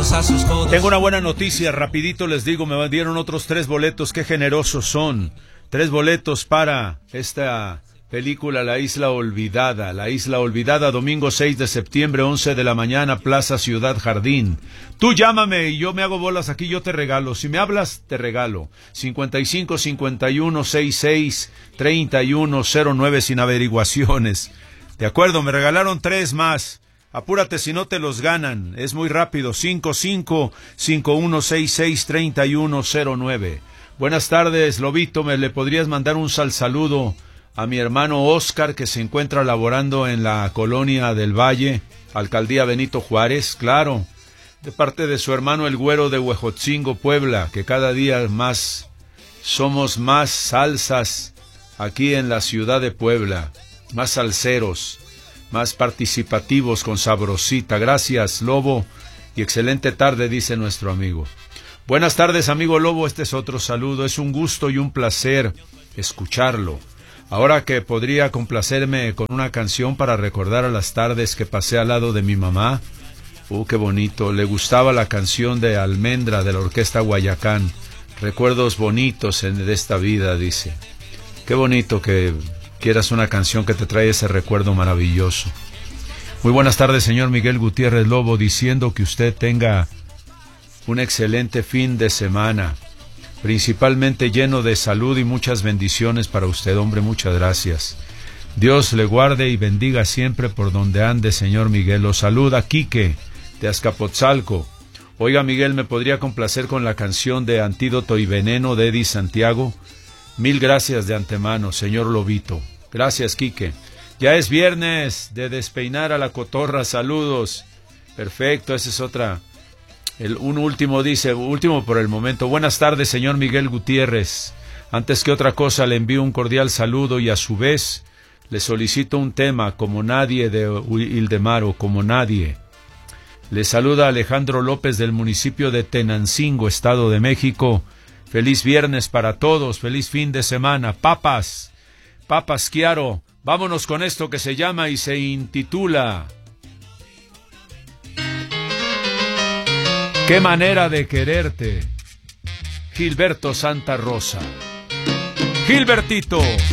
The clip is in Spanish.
pegados a sus codos. Tengo una buena noticia, rapidito les digo, me dieron otros 3 boletos, qué generosos son. 3 boletos para esta película La Isla Olvidada. La Isla Olvidada, domingo 6 de septiembre, 11 de la mañana, Plaza Ciudad Jardín. Tú llámame y yo me hago bolas aquí, yo te regalo. Si me hablas, te regalo. 55 51 66 31 09 sin averiguaciones. De acuerdo, me regalaron 3 más. Apúrate si no te los ganan. Es muy rápido. 55 51 66 31 09. Buenas tardes, Lobito. ¿Me le podrías mandar un saludo a mi hermano Oscar, que se encuentra laborando en la colonia del Valle, alcaldía Benito Juárez? Claro, de parte de su hermano el Güero de Huejotzingo, Puebla, que cada día más somos más salsas aquí en la ciudad de Puebla, más salseros, más participativos con Sabrosita. Gracias, Lobo, y excelente tarde, dice nuestro amigo. Buenas tardes, amigo Lobo, este es otro saludo. Es un gusto y un placer escucharlo. Ahora que podría complacerme con una canción para recordar a las tardes que pasé al lado de mi mamá. Qué bonito. Le gustaba la canción de Almendra de la Orquesta Guayacán. Recuerdos bonitos de esta vida, dice. Qué bonito que quieras una canción que te trae ese recuerdo maravilloso. Muy buenas tardes, señor Miguel Gutiérrez Lobo, diciendo que usted tenga un excelente fin de semana, principalmente lleno de salud y muchas bendiciones para usted, hombre, muchas gracias. Dios le guarde y bendiga siempre por donde ande, señor Miguel. Lo saluda Quique, de Azcapotzalco. Oiga, Miguel, ¿me podría complacer con la canción de Antídoto y Veneno de Eddie Santiago? Mil gracias de antemano, señor Lobito. Gracias, Quique. Ya es viernes de despeinar a la cotorra, saludos. Perfecto, esa es otra. Un último dice, último por el momento. Buenas tardes, señor Miguel Gutiérrez. Antes que otra cosa, le envío un cordial saludo y a su vez le solicito un tema, Como Nadie, de Ildemaro, Como Nadie. Le saluda Alejandro López del municipio de Tenancingo, Estado de México. Feliz viernes para todos, feliz fin de semana. Papas, Chiaro. Vámonos con esto que se llama y se intitula Qué manera de quererte, Gilberto Santa Rosa. Gilbertito.